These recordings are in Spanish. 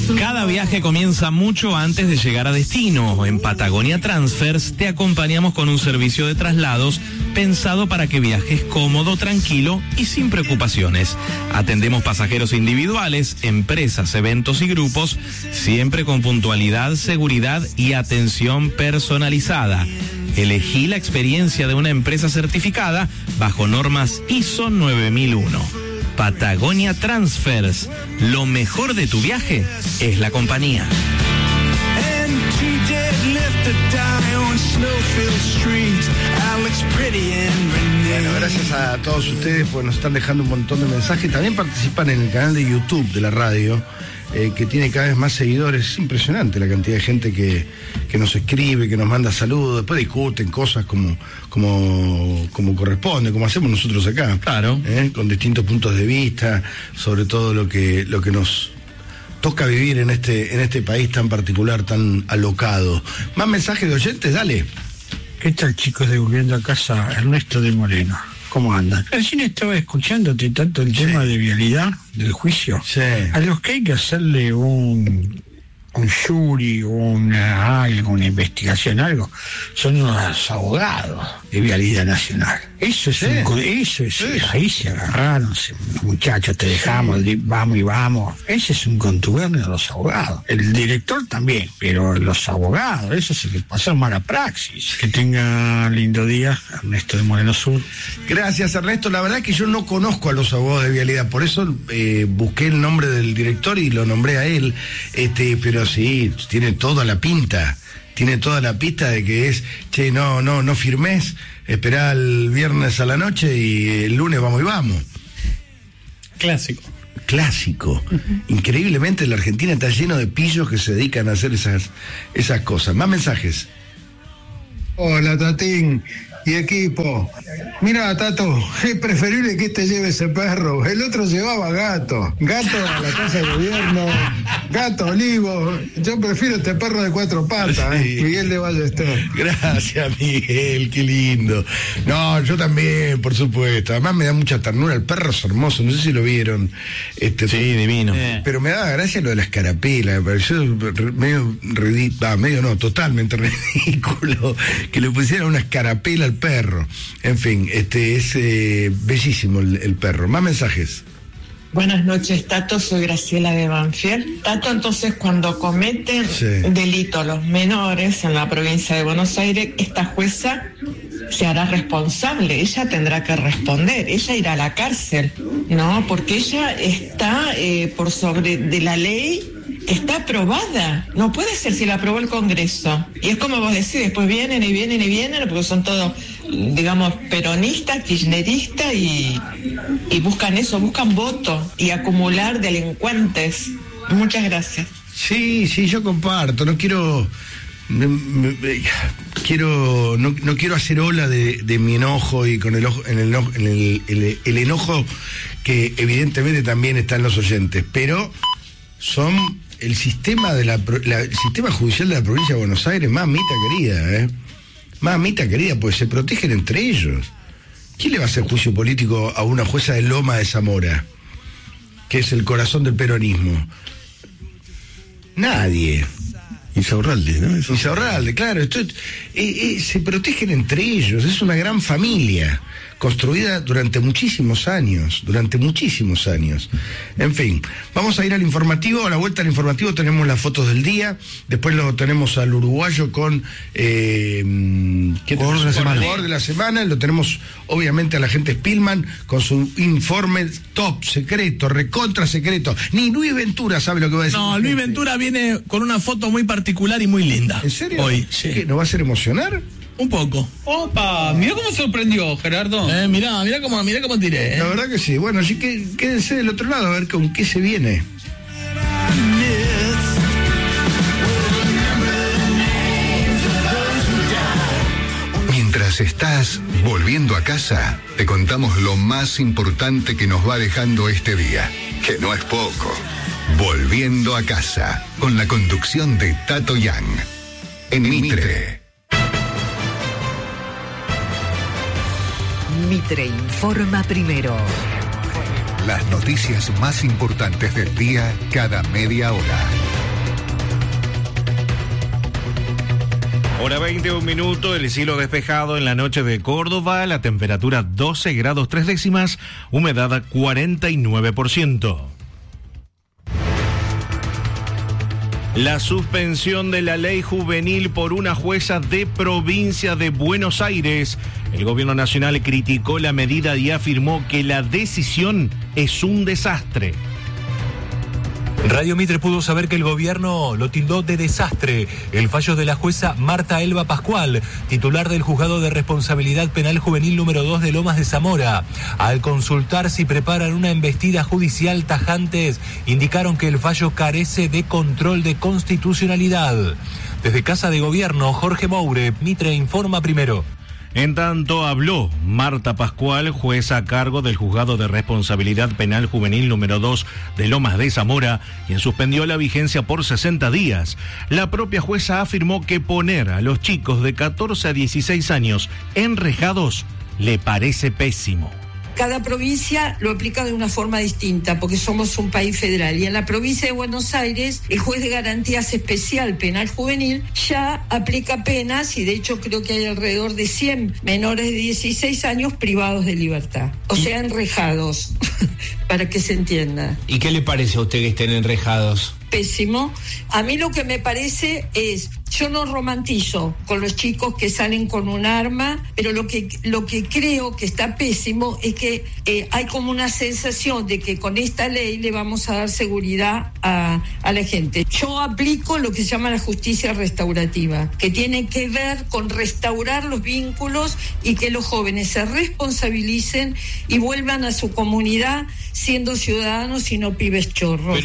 Cada viaje comienza mucho antes de llegar a destino. En Patagonia Transfers te acompañamos con un servicio de traslados pensado para que viajes cómodo, tranquilo y sin preocupaciones. Atendemos pasajeros individuales, empresas, eventos y grupos, siempre con puntualidad, seguridad y atención personalizada. Elegí la experiencia de una empresa certificada bajo normas ISO 9001. Patagonia Transfers. Lo mejor de tu viaje es la compañía. Bueno, gracias a todos ustedes, pues nos están dejando un montón de mensajes. También participan en el canal de YouTube de la radio, que tiene cada vez más seguidores. Es impresionante la cantidad de gente que nos escribe, que nos manda saludos, después discuten cosas como corresponde, como hacemos nosotros acá. Claro. Con distintos puntos de vista, sobre todo lo que nos toca vivir en este país tan particular, tan alocado. Más mensajes de oyentes, dale. ¿Qué tal, chicos de Volviendo a Casa? Ernesto de Moreno. ¿Cómo andan? Recién estaba escuchándote tanto el tema de vialidad del juicio. Sí. A los que hay que hacerle un jury, una investigación, algo, son los abogados de Vialidad Nacional. Eso es ahí se agarraron, los muchachos, te dejamos, vamos y vamos. Ese es un contubernio de los abogados. El director también, pero los abogados, eso se le pasó mala praxis. Que tenga lindo día, Ernesto de Moreno Sur. Gracias, Ernesto. La verdad es que yo no conozco a los abogados de Vialidad, por eso busqué el nombre del director y lo nombré a él, pero sí, tiene toda la pinta de que es, che, no firmes, esperá el viernes a la noche y el lunes vamos y vamos. Clásico. Increíblemente la Argentina está lleno de pillos que se dedican a hacer esas cosas. Más mensajes. Hola, Tatín y equipo. Mira, Tato, es preferible que lleve ese perro. El otro llevaba gato a la casa de gobierno, gato olivo. Yo prefiero este perro de 4 patas, sí. Miguel de Ballester. Gracias, Miguel, qué lindo. No, yo también, por supuesto. Además me da mucha ternura, el perro es hermoso, no sé si lo vieron. Sí, divino. Pero me daba gracia lo de la escarapela, me pareció totalmente ridículo que le pusieran una escarapela al perro. En fin, es bellísimo el perro. Más mensajes. Buenas noches, Tato, soy Graciela de Banfield. Tato, entonces cuando cometen delitos los menores en la provincia de Buenos Aires, esta jueza se hará responsable, ella tendrá que responder, ella irá a la cárcel, ¿no? Porque ella está por sobre de la ley que está aprobada. No puede ser si la aprobó el Congreso. Y es como vos decís, después vienen, porque son todos, digamos, peronistas, kirchneristas y buscan votos y acumular delincuentes. Muchas gracias. Sí, yo comparto, no quiero hacer ola de mi enojo y con el enojo que evidentemente también está en los oyentes, pero son el sistema el sistema judicial de la provincia de Buenos Aires, mamita querida, pues se protegen entre ellos. ¿Quién le va a hacer juicio político a una jueza de Loma de Zamora, que es el corazón del peronismo? Nadie. Insaurralde, ¿no? Insaurralde, claro. Se protegen entre ellos, es una gran familia construida durante muchísimos años. En fin, vamos a ir al informativo. A la vuelta al informativo tenemos las fotos del día, después lo tenemos al uruguayo con jugador de la semana, lo tenemos obviamente a la gente Spillman con su informe top secreto, recontra secreto. Ni Luis Ventura sabe lo que va a decir. No, Luis Ventura viene con una foto muy particular y muy linda. ¿En serio? Hoy, sí. ¿Qué, nos va a hacer emocionar? Un poco. Opa, mirá cómo sorprendió, Gerardo. Mirá cómo tiré. La verdad que sí. Bueno, así que quédense del otro lado a ver con qué se viene. Mientras estás volviendo a casa, te contamos lo más importante que nos va dejando este día, que no es poco. Volviendo a casa, con la conducción de Tato Yang. En Mitre. Mitre informa primero. Las noticias más importantes del día cada media hora. Hora 21 minutos, el cielo despejado en la noche de Córdoba, la temperatura 12 grados 3 décimas, humedad 49%. La suspensión de la ley juvenil por una jueza de provincia de Buenos Aires. El gobierno nacional criticó la medida y afirmó que la decisión es un desastre. Radio Mitre pudo saber que el gobierno lo tildó de desastre el fallo de la jueza Marta Elba Pascual, titular del Juzgado de Responsabilidad Penal Juvenil número 2 de Lomas de Zamora. Al consultar si preparan una embestida judicial, tajantes indicaron que el fallo carece de control de constitucionalidad. Desde Casa de Gobierno, Jorge Moure, Mitre informa primero. En tanto habló Marta Pascual, jueza a cargo del Juzgado de Responsabilidad Penal Juvenil número 2 de Lomas de Zamora, quien suspendió la vigencia por 60 días. La propia jueza afirmó que poner a los chicos de 14 a 16 años enrejados le parece pésimo. Cada provincia lo aplica de una forma distinta porque somos un país federal, y en la provincia de Buenos Aires el juez de garantías especial penal juvenil ya aplica penas, y de hecho creo que hay alrededor de 100 menores de 16 años privados de libertad, o sea, enrejados, para que se entienda. ¿Y qué le parece a usted que estén enrejados? Pésimo. A mí lo que me parece es, yo no romantizo con los chicos que salen con un arma, pero lo que creo que está pésimo es que hay como una sensación de que con esta ley le vamos a dar seguridad a la gente. Yo aplico lo que se llama la justicia restaurativa, que tiene que ver con restaurar los vínculos y que los jóvenes se responsabilicen y vuelvan a su comunidad siendo ciudadanos y no pibes chorros.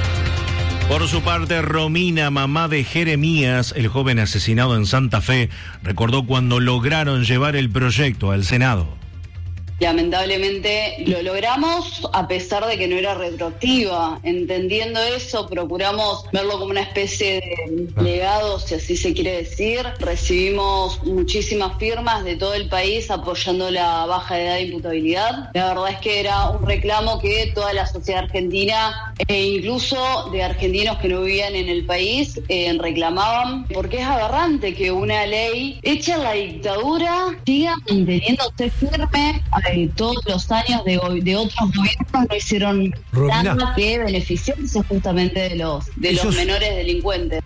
Por su parte, Romina, mamá de Jeremías, el joven asesinado en Santa Fe, recordó cuando lograron llevar el proyecto al Senado. Lamentablemente lo logramos a pesar de que no era retroactiva. Entendiendo eso, procuramos verlo como una especie de legado, si así se quiere decir. Recibimos muchísimas firmas de todo el país apoyando la baja edad de imputabilidad. La verdad es que era un reclamo que toda la sociedad argentina e incluso de argentinos que no vivían en el país reclamaban, porque es aberrante que una ley hecha en la dictadura siga manteniéndose firme. Todos los años de otros gobiernos no hicieron nada que beneficiarse justamente de los menores delincuentes.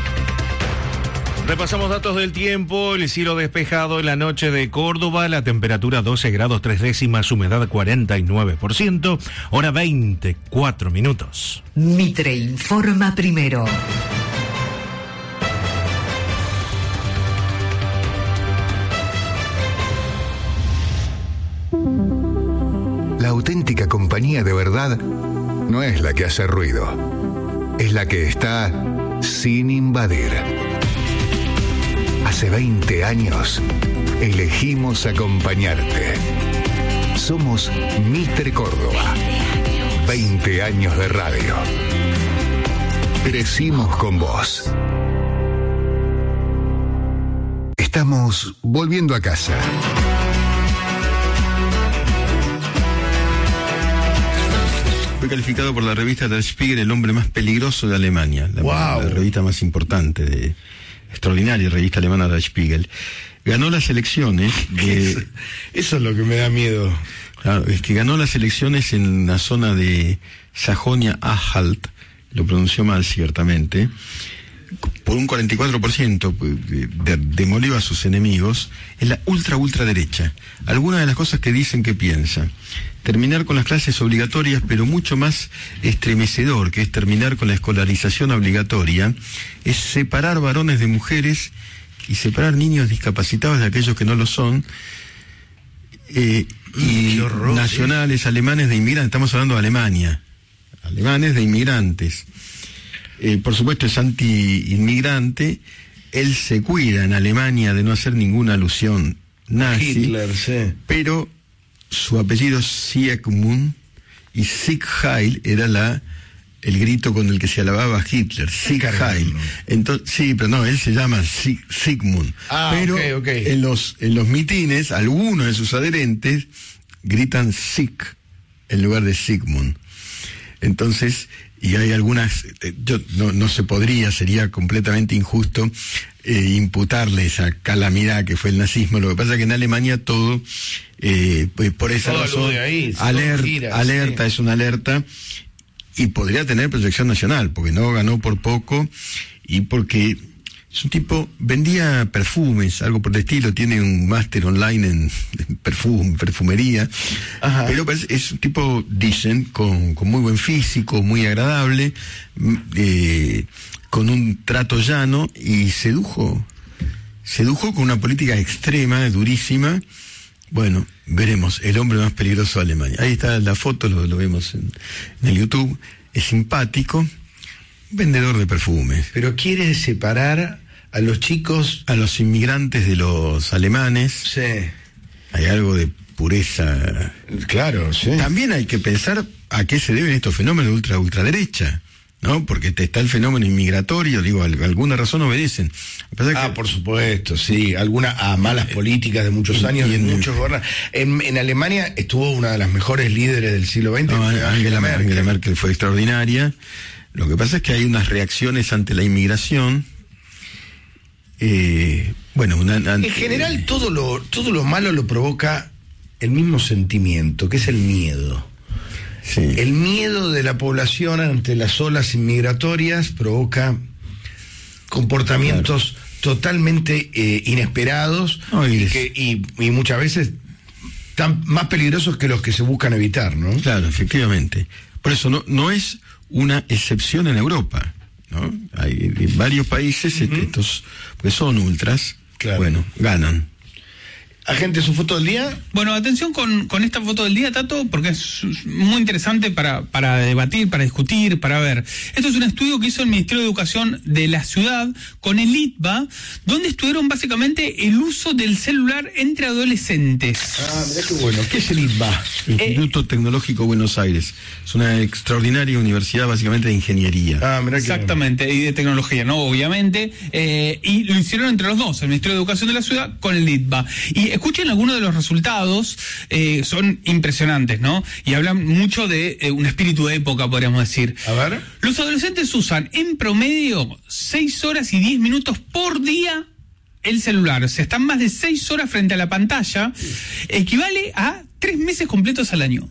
Repasamos datos del tiempo. El cielo despejado en la noche de Córdoba, la temperatura 12 grados 3 décimas, humedad 49%, hora 24 minutos. Mitre informa primero. La auténtica compañía de verdad no es la que hace ruido, es la que está sin invadir. Hace 20 años elegimos acompañarte. Somos Mitre Córdoba. 20 años de radio. Crecimos con vos. Estamos volviendo a casa. Fue calificado por la revista Der Spiegel el hombre más peligroso de Alemania, la revista más importante, extraordinaria revista alemana Der Spiegel. Ganó las elecciones de... Eso es lo que me da miedo. Claro, es que ganó las elecciones en la zona de Sajonia-Anhalt, lo pronunció mal ciertamente, por un 44%, demolió a sus enemigos. Es la ultraderecha. Algunas de las cosas que dicen que piensa: terminar con las clases obligatorias, pero mucho más estremecedor, que es terminar con la escolarización obligatoria, es separar varones de mujeres y separar niños discapacitados de aquellos que no lo son, y horror, nacionales alemanes de inmigrantes. Estamos hablando de Alemania, alemanes de inmigrantes. Por supuesto es anti-inmigrante. Él se cuida en Alemania de no hacer ninguna alusión nazi, Hitler, sí. Pero su apellido es Siegmund, y Sieg Heil era el grito con el que se alababa a Hitler, Sieg Heil. Entonces, sí, pero no, él se llama Sigmund. Pero okay. En los mitines, algunos de sus adherentes gritan Sieg en lugar de Sigmund. Entonces, y hay algunas, no se podría, sería completamente injusto imputarle esa calamidad que fue el nazismo. Lo que pasa es que en Alemania todo, por esa todo razón, ahí, alerta, sí. Es una alerta, y podría tener proyección nacional, porque no ganó por poco, y porque es un tipo, vendía perfumes, algo por el estilo, tiene un máster online en perfumería. Ajá. Pero es un tipo, dicen, con muy buen físico, muy agradable, con un trato llano, y sedujo con una política extrema, durísima. Bueno, veremos, el hombre más peligroso de Alemania. Ahí está la foto, lo vemos en el YouTube, es simpático, vendedor de perfumes. Pero quiere separar a los chicos, a los inmigrantes de los alemanes. Sí. Hay algo de pureza. Claro, sí. También hay que pensar a qué se deben estos fenómenos de ultraderecha, ¿no? Porque está el fenómeno inmigratorio, digo, alguna razón obedecen. Por supuesto, sí. A malas políticas de muchos años, de muchos gobernantes. En Alemania estuvo una de las mejores líderes del siglo XX. No, Angela Merkel fue extraordinaria. Lo que pasa es que hay unas reacciones ante la inmigración. En general todo lo malo lo provoca el mismo sentimiento, que es el miedo. Sí. El miedo de la población ante las olas inmigratorias provoca comportamientos totalmente inesperados y muchas veces más peligrosos que los que se buscan evitar, ¿no? Claro, efectivamente. Por eso no es una excepción en Europa, ¿no? Hay varios países, estos, pues son ultras, claro. Bueno, ganan. Agente, ¿su foto del día? Bueno, atención con esta foto del día, Tato, porque es muy interesante para debatir, para discutir, para ver. Esto es un estudio que hizo el Ministerio de Educación de la ciudad con el ITBA, donde estudiaron básicamente el uso del celular entre adolescentes. Mirá qué bueno. ¿Qué es el ITBA? Instituto Tecnológico Buenos Aires. Es una extraordinaria universidad básicamente de ingeniería. Mirá exactamente, y de tecnología, ¿no? Obviamente. Y lo hicieron entre los dos, el Ministerio de Educación de la ciudad con el ITBA. Y escuchen algunos de los resultados, son impresionantes, ¿no? Y hablan mucho de un espíritu de época, podríamos decir. A ver. Los adolescentes usan en promedio 6 horas y 10 minutos por día el celular. O sea, están más de 6 horas frente a la pantalla. Equivale a 3 meses completos al año.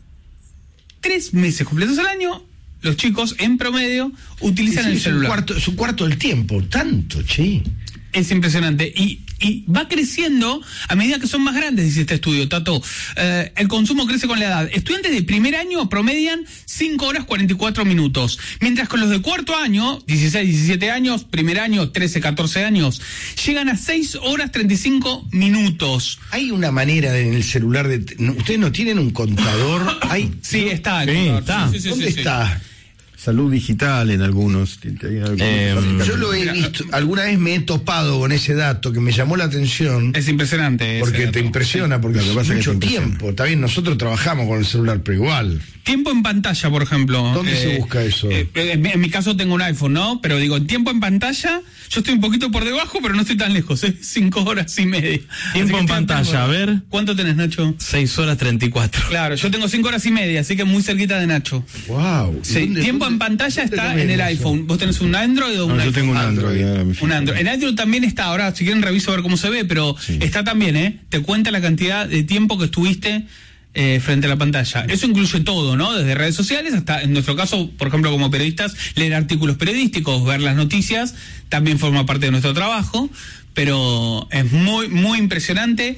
3 meses completos al año, los chicos en promedio utilizan el celular. Es un cuarto del tiempo, tanto, che. Es impresionante. Y va creciendo a medida que son más grandes, dice este estudio, Tato. El consumo crece con la edad. Estudiantes de primer año promedian 5 horas 44 minutos. Mientras que los de cuarto año, 16, 17 años, primer año, 13, 14 años, llegan a 6 horas 35 minutos. Hay una manera en el celular de... ¿Ustedes no tienen un contador? Sí, está. Sí, ¿dónde está? Salud digital en algunos. Yo lo he visto, alguna vez me he topado con ese dato que me llamó la atención. Es impresionante. Porque te impresiona, porque lo que pasa mucho tiempo. Está bien, nosotros trabajamos con el celular, pero igual. Tiempo en pantalla, por ejemplo. ¿Dónde se busca eso? En mi caso tengo un iPhone, ¿no? Pero digo, en tiempo en pantalla, yo estoy un poquito por debajo, pero no estoy tan lejos, 5 horas y media. Tiempo en pantalla, a ver. ¿Cuánto tenés, Nacho? 6 horas 34. Claro, yo tengo 5 horas y media, así que muy cerquita de Nacho. Wow. Sí, tiempo en pantalla está en el iPhone. ¿Vos tenés un Android o un iPhone? Yo tengo un Android. Un Android. En Android también está, ahora si quieren reviso a ver cómo se ve, pero está también, te cuenta la cantidad de tiempo que estuviste frente a la pantalla. Eso incluye todo, ¿no? Desde redes sociales hasta, en nuestro caso, por ejemplo, como periodistas, leer artículos periodísticos, ver las noticias, también forma parte de nuestro trabajo, pero es muy, muy impresionante.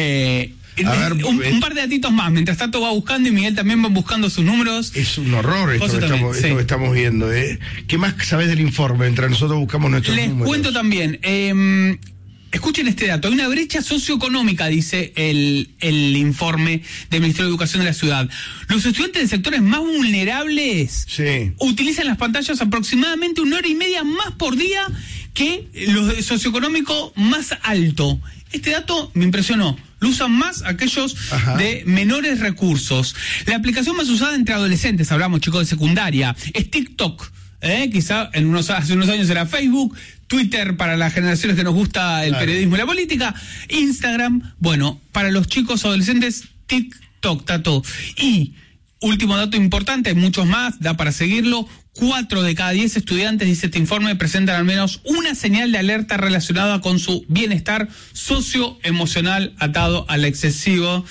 Un par de datitos más, mientras Tato va buscando y Miguel también va buscando sus números. Es un horror esto que estamos viendo. ¿Qué más sabés del informe mientras nosotros buscamos nuestros números? Les cuento también. Escuchen este dato, hay una brecha socioeconómica, dice el informe del Ministerio de Educación de la ciudad. Los estudiantes de sectores más vulnerables utilizan las pantallas aproximadamente 1 hora y media más por día que los de socioeconómico más alto. Este dato me impresionó. Lo usan más aquellos de menores recursos. La aplicación más usada entre adolescentes, hablamos chicos de secundaria, es TikTok. Quizá hace unos años era Facebook, Twitter para las generaciones que nos gusta el periodismo y la política, Instagram, bueno, para los chicos adolescentes, TikTok, Tato. Y último dato importante, hay muchos más, da para seguirlo. 4 de cada 10 estudiantes, dice este informe, presentan al menos una señal de alerta relacionada con su bienestar socioemocional atado al excesivo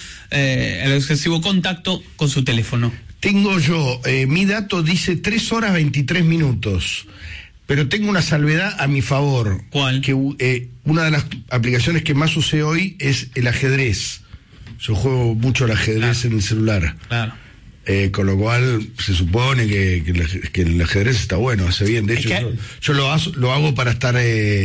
contacto con su teléfono. Tengo yo, mi dato dice 3 horas 23 minutos, pero tengo una salvedad a mi favor. ¿Cuál? Que una de las aplicaciones que más usé hoy es el ajedrez. Yo juego mucho al ajedrez en el celular. Claro. Con lo cual se supone que el ajedrez está bueno, hace bien. De hecho, yo lo hago para estar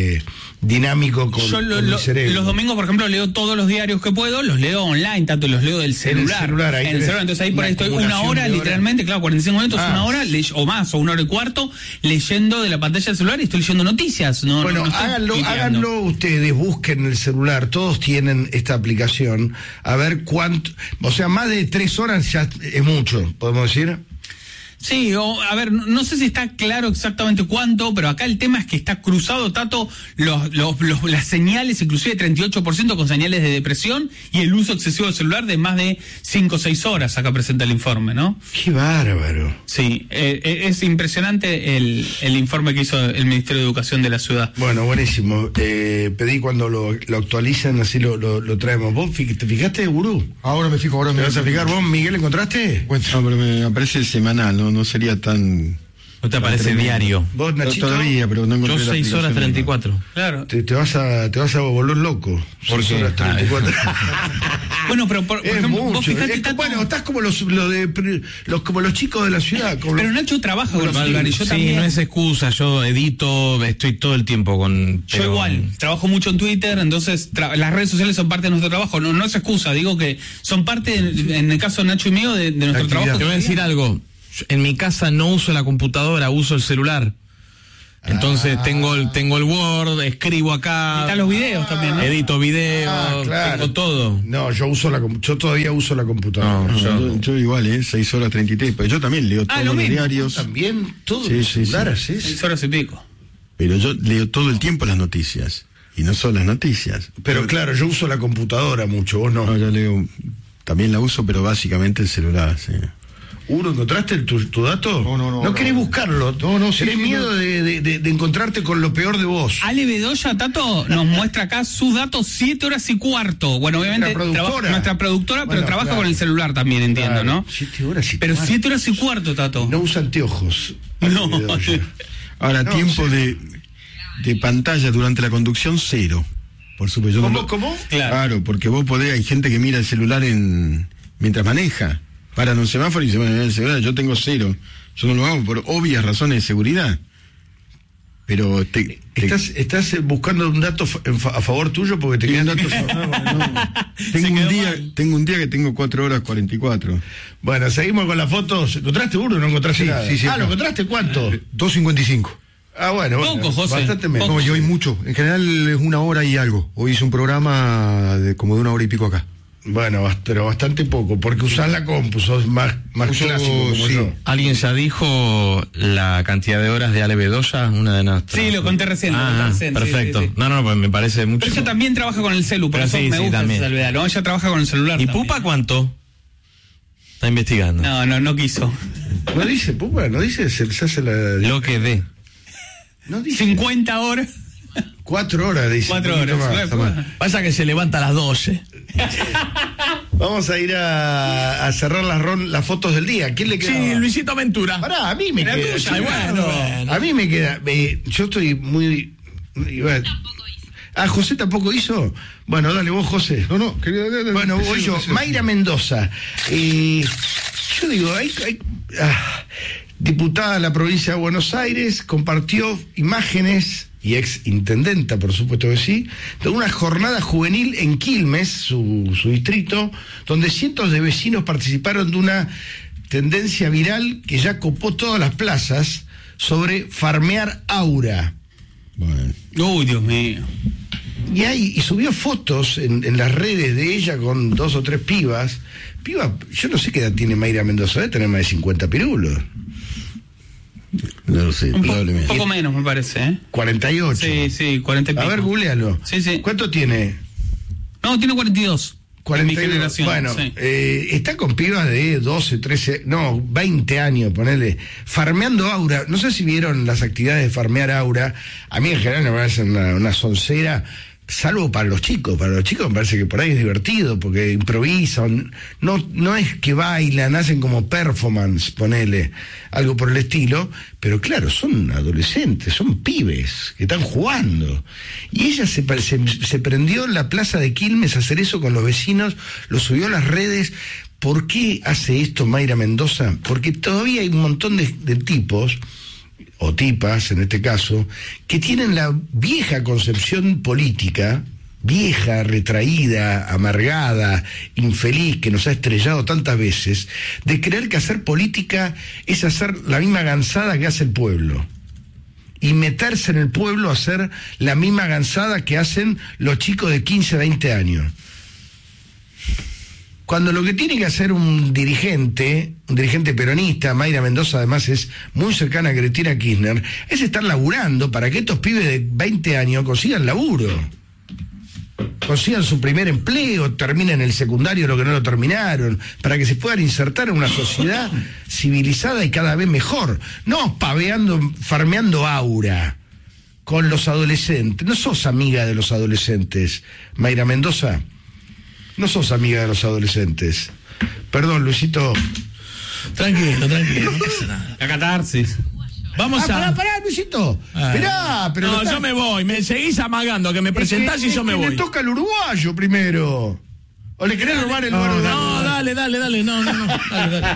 dinámico con mi cerebro. Los domingos, por ejemplo, leo todos los diarios que puedo, los leo online, tanto los leo del celular. En el celular, entonces ahí por ahí estoy una hora, literalmente, claro, 45 minutos, una hora, o más, o 1 hora y cuarto, leyendo de la pantalla del celular y estoy leyendo noticias. Bueno, háganlo ustedes, busquen el celular, todos tienen esta aplicación, a ver cuánto, o sea, más de 3 horas ya es mucho. ¿Podemos decir? Sí, a ver, no sé si está claro exactamente cuánto, pero acá el tema es que está cruzado, Tato, las señales, inclusive 38% con señales de depresión y el uso excesivo del celular de más de 5 o 6 horas, acá presenta el informe, ¿no? ¡Qué bárbaro! Sí, es impresionante el informe que hizo el Ministerio de Educación de la ciudad. Bueno, buenísimo. Pedí cuando lo actualizan, así lo traemos. ¿Vos te fijaste, Gurú? Ahora me fijo, ¿Te vas a fijar vos, Miguel, encontraste? No, pero me aparece semanal, no sería tan... ¿No te aparece diario? ¿Vos, Nachito? Todavía, pero no encontré. Yo 6 horas 34. Claro. Te vas a volver loco. ¿Por 6 qué? horas 34. Bueno, pero por ejemplo, mucho. vos fijate, Tato, bueno, estás como como los chicos de la ciudad. Pero Nacho trabaja con el celular y yo sí, también. no es excusa, yo edito, estoy todo el tiempo con... Yo igual, trabajo mucho en Twitter, entonces las redes sociales son parte de nuestro trabajo, no es excusa, digo que son parte, en el caso de Nacho y mío, de nuestro trabajo. Te voy a decir algo, en mi casa no uso la computadora, uso el celular. Entonces tengo el Word, escribo acá. Están los videos también, ¿no? Edito videos, claro. tengo todo. No, yo todavía uso la computadora. No, yo igual, 6 horas 33, pero yo también leo todos los diarios. También todo sí, el celular, sí. 6 horas y pico. Pero yo leo todo el tiempo las noticias. Y no solo las noticias. Pero claro, yo uso la computadora mucho, vos no. No, yo leo, también la uso, pero básicamente el celular, sí. ¿Encontraste tu dato? No querés buscarlo. Tenés miedo de encontrarte con lo peor de vos. Ale Bedoya, Tato, nos muestra acá sus datos 7 horas y cuarto. Bueno, obviamente nuestra productora, pero trabaja con el celular también, entiendo, ¿no? 7 horas y pero cuarto. 7 horas y cuarto, Tato. No usa anteojos. No. Ahora, tiempo de pantalla durante la conducción, 0. Por supuesto. ¿Cómo? Claro, porque vos hay gente que mira el celular mientras maneja. Para un semáforo y dice, bueno, el celular, yo tengo 0. Yo no lo hago por obvias razones de seguridad. Pero ¿Estás buscando un dato a favor tuyo porque te quedan datos tengo un día que tengo 4 horas 44. Bueno, seguimos con las fotos. ¿Encontraste uno o no encontraste nada? Sí, ¿lo encontraste cuánto? 2.55. Ah, bueno. Poco, José. Bastante menos. No, yo hoy mucho. En general es 1 hora y algo. Hoy hice un programa como de 1 hora y pico acá. Bueno, pero bastante poco, porque usás la compu, sos más clásico como yo. ¿Alguien ya dijo la cantidad de horas de Ale Bedoya? Una de nuestras... Sí, lo conté recién. Perfecto. Sí. No, pues me parece mucho. Pero ella también trabaja con el celu, por eso me gusta esa salvedad, ¿no? Ella trabaja con el celular. ¿Y también. Pupa cuánto? Está investigando. No quiso. No dice Pupa, no dice, se hace la... Lo que dé. No dice. 50 horas. 4 horas, dice. 4 horas. Pasa que se levanta a las 12. Vamos a ir a cerrar las fotos del día. ¿Quién le queda? Sí, Luisito Aventura. Pará, a mí me Era queda. tuya, bueno. A mí me queda. Yo estoy muy. José tampoco hizo. Bueno, dale vos, José. No, quería. Bueno, voy yo. Mayra Mendoza. Yo digo, diputada de la provincia de Buenos Aires, compartió imágenes, y ex intendenta, por supuesto que sí, de una jornada juvenil en Quilmes, su distrito, donde cientos de vecinos participaron de una tendencia viral que ya copó todas las plazas sobre farmear aura. Bueno. Uy, Dios mío. Y subió fotos en las redes de ella con 2 o 3 pibas. Yo no sé qué edad tiene Mayra Mendoza, debe tener más de 50 pirulos. No lo sé, probablemente. Un poco menos, me parece, ¿eh? 48. Sí, 40 y pico. A ver, googlealo. Sí. ¿Cuánto tiene? No, tiene 42. mi generación. Bueno, está con pibas de 12, 13, no, 20 años, ponele, farmeando aura. No sé si vieron las actividades de farmear aura. A mí en general me parece una soncera, salvo para los chicos. Para los chicos me parece que por ahí es divertido, porque improvisan. No es que bailan, hacen como performance, ponele, algo por el estilo. Pero claro, son adolescentes, son pibes que están jugando. Y ella se prendió en la plaza de Quilmes a hacer eso con los vecinos, lo subió a las redes. ¿Por qué hace esto Mayra Mendoza? Porque todavía hay un montón de tipos, o tipas en este caso, que tienen la vieja concepción política, vieja, retraída, amargada, infeliz, que nos ha estrellado tantas veces, de creer que hacer política es hacer la misma gansada que hace el pueblo. Y meterse en el pueblo a hacer la misma gansada que hacen los chicos de 15, 20 años. Cuando lo que tiene que hacer un dirigente peronista, Mayra Mendoza además es muy cercana a Cristina Kirchner, es estar laburando para que estos pibes de 20 años consigan laburo, consigan su primer empleo, terminen el secundario lo que no lo terminaron, para que se puedan insertar en una sociedad civilizada y cada vez mejor, no farmeando aura con los adolescentes. No sos amiga de los adolescentes, Mayra Mendoza. No sos amiga de los adolescentes. Perdón, Luisito. Tranquilo, no pasa nada. La catarsis. Vamos a... Pará, Luisito. Esperá, pero... No, yo me voy. Me seguís amagando, que me presentás y yo me voy. Le toca al uruguayo primero. ¿O le querés robar el lugar? No, dale. No. Dale.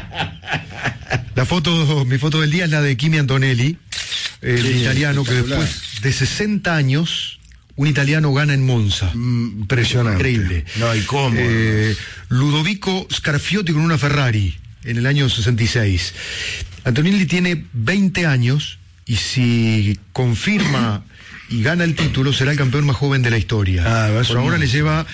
Mi foto del día es la de Kimi Antonelli, el italiano que después de 60 años... Un italiano gana en Monza. Impresionante. Increíble. No hay cómo. Ludovico Scarfiotti con una Ferrari en el año 66. Antonelli tiene 20 años y si confirma y gana el título, será el campeón más joven de la historia. Por ahora le lleva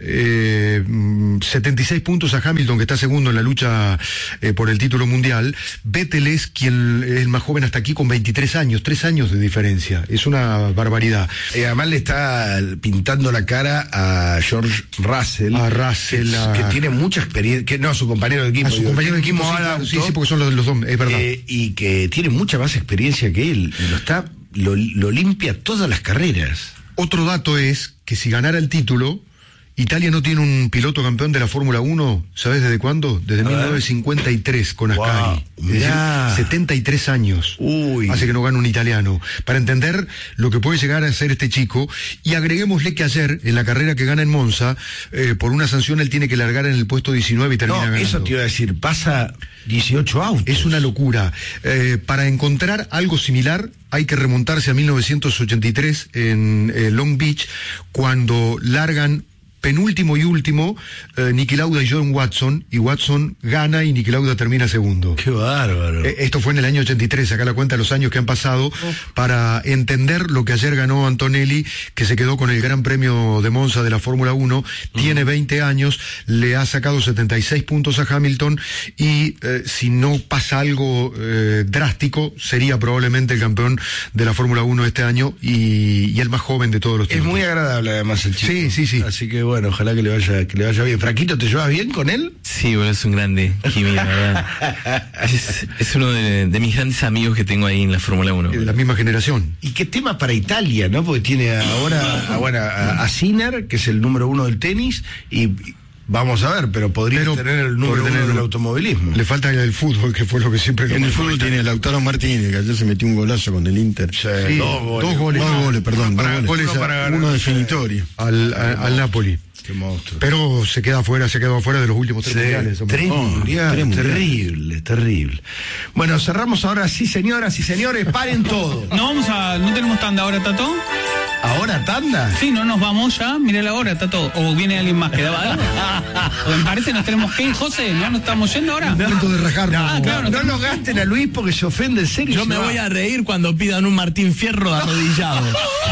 76 puntos a Hamilton, que está segundo en la lucha por el título mundial. Vettel es quien es el más joven hasta aquí con 23 años, 3 años de diferencia. Es una barbaridad. Además le está pintando la cara a George Russell. Que tiene mucha experiencia, a su compañero de equipo. A su compañero de equipo, sí, porque son los dos, es verdad. Y que tiene mucha más experiencia que él, y lo limpia todas las carreras. Otro dato es que si ganara el título, Italia no tiene un piloto campeón de la Fórmula 1, ¿sabes desde cuándo? Desde 1953 con Ascari. Es decir, 73 años. Hace que no gane un italiano. Para entender lo que puede llegar a ser este chico, y agreguémosle que ayer, en la carrera que gana en Monza, por una sanción él tiene que largar en el puesto 19 y termina ganando. Eso te iba a decir, pasa 18 autos. Es una locura. Para encontrar algo similar, hay que remontarse a 1983 en Long Beach, cuando largan penúltimo y último, Niki Lauda y John Watson, y Watson gana y Niki Lauda termina segundo. ¡Qué bárbaro! Esto fue en el año 83, acá la cuenta de los años que han pasado, para entender lo que ayer ganó Antonelli, que se quedó con el Gran Premio de Monza de la Fórmula 1, tiene 20 años, le ha sacado 76 puntos a Hamilton, y si no pasa algo drástico, sería probablemente el campeón de la Fórmula 1 este año, y el más joven de todos los tiempos. Es muy agradable además el chico. Sí. Así que bueno, ojalá que le vaya bien. Franquito, ¿te llevas bien con él? Sí, bueno, es un grande, Kimi, la verdad. Es uno de mis grandes amigos que tengo ahí en la Fórmula 1. De la misma generación. Y qué tema para Italia, ¿no? Porque tiene ahora a Sinner, que es el número 1 del tenis, y vamos a ver, pero podría tener el número 1 del automovilismo. Le falta el fútbol, que fue lo que siempre... En el fútbol tiene Lautaro Martínez, que ayer se metió un golazo con el Inter. Sí, dos goles, uno definitorio. Al Napoli. Qué monstruo. Pero se quedó afuera de los últimos 3 mundiales. Terrible. Bueno, cerramos ahora sí, señoras y señores, paren todo. ¿No tenemos tanda ahora, Tato? ¿Ahora tanda? Sí, no nos vamos ya, mire la hora, Tato. O viene alguien más que daba algo. O me parece nos tenemos que ir, José, ¿ya nos estamos yendo ahora? Momento de rajarnos. Claro, no nos gasten a Luis porque se ofende en serio. Yo me voy a reír cuando pidan un Martín Fierro arrodillado.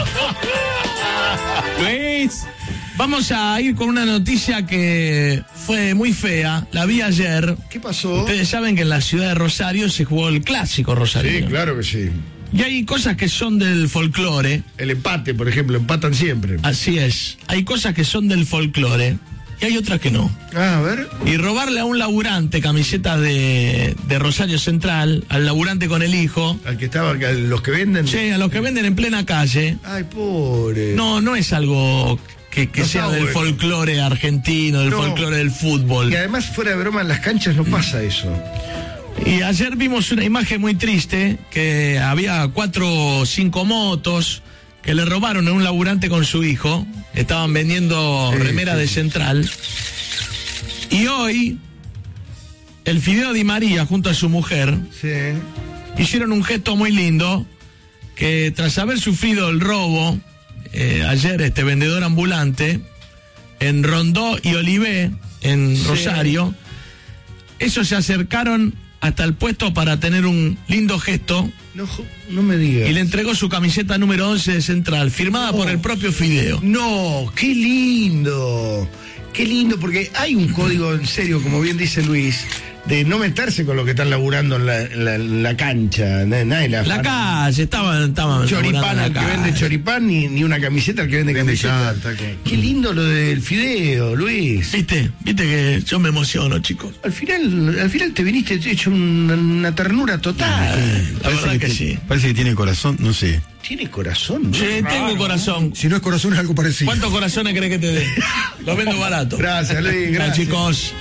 Luis. Vamos a ir con una noticia que fue muy fea, la vi ayer. ¿Qué pasó? Ustedes saben que en la ciudad de Rosario se jugó el clásico Rosario. Sí, claro que sí. Y hay cosas que son del folclore. El empate, por ejemplo, empatan siempre. Así es. Hay cosas que son del folclore. y hay otras que no. A ver. Y robarle a un laburante camisetas de Rosario Central, al laburante con el hijo. Al que estaba, a los que venden. Sí, a los que venden en plena calle. Ay, pobre. No es algo que no sea del folclore argentino, del folclore del fútbol. Y además, fuera de broma, en las canchas no pasa eso. Y ayer vimos una imagen muy triste, que había 4 o 5 motos que le robaron a un laburante con su hijo. Estaban vendiendo remeras de Central. Y hoy, el Fideo Di María junto a su mujer hicieron un gesto muy lindo, que tras haber sufrido el robo, ayer vendedor ambulante, en Rondó y Olivé, en Rosario, ellos se acercaron hasta el puesto para tener un lindo gesto. No me digas. Y le entregó su camiseta número 11 de Central, firmada por el propio Fideo. No, qué lindo. Qué lindo, porque hay un código, en serio, como bien dice Luis, de no meterse con lo que están laburando en la cancha. La calle, estaban choripán al que vende choripán, ni una camiseta al que vende camiseta. Qué lindo lo del Fideo, Luis. Viste que yo me emociono, chicos. Al final te viniste hecho una ternura total. La verdad que sí. Parece que tiene corazón, no sé. ¿Tiene corazón? ¿No? Sí, tengo corazón. Si no es corazón, es algo parecido. ¿Cuántos corazones crees que te dé? Los vendo barato. Gracias, Luis. Gracias, chicos.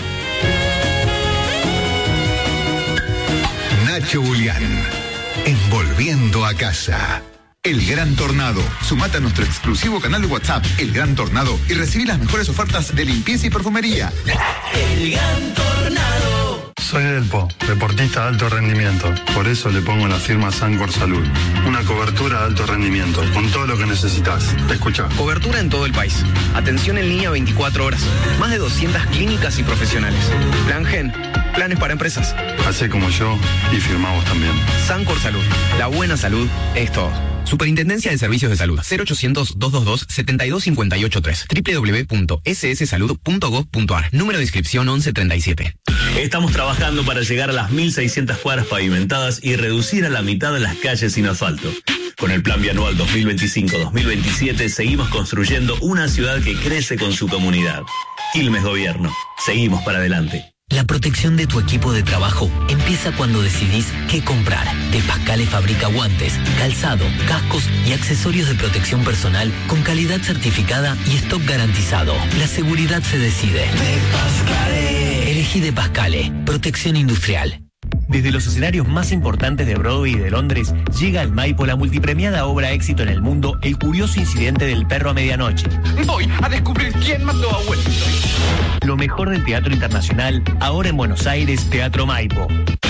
Nacho Julián, Volviendo a Casa. El Gran Tornado. Sumate a nuestro exclusivo canal de WhatsApp, El Gran Tornado, y recibí las mejores ofertas de limpieza y perfumería. El Gran Tornado. Soy Delpo, deportista de alto rendimiento. Por eso le pongo la firma Sancor Salud. Una cobertura de alto rendimiento, con todo lo que necesitas. Escucha. Cobertura en todo el país. Atención en línea 24 horas. Más de 200 clínicas y profesionales. Plan Gen. Planes para empresas. Hacé como yo y firmamos también. Sancor Salud. La buena salud es todo. Superintendencia de Servicios de Salud. 0800-222-72583. www.sssalud.gov.ar. Número de inscripción 1137. Estamos trabajando para llegar a las 1.600 cuadras pavimentadas y reducir a la mitad de las calles sin asfalto. Con el Plan Bianual 2025-2027 seguimos construyendo una ciudad que crece con su comunidad. Quilmes Gobierno. Seguimos para adelante. La protección de tu equipo de trabajo empieza cuando decidís qué comprar. De Pascale fabrica guantes, calzado, cascos y accesorios de protección personal con calidad certificada y stock garantizado. La seguridad se decide. De Pascale. Elegí De Pascale. Protección industrial. Desde los escenarios más importantes de Broadway y de Londres, llega al Maipo la multipremiada obra éxito en el mundo, El curioso incidente del perro a medianoche. Voy a descubrir quién mató a Wellington. Lo mejor del teatro internacional, ahora en Buenos Aires, Teatro Maipo.